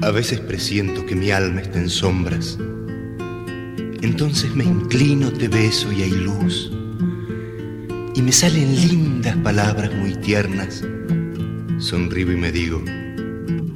A veces presiento que mi alma está en sombras. Entonces me inclino, te beso y hay luz. Y me salen lindas palabras muy tiernas. Sonrío y me digo: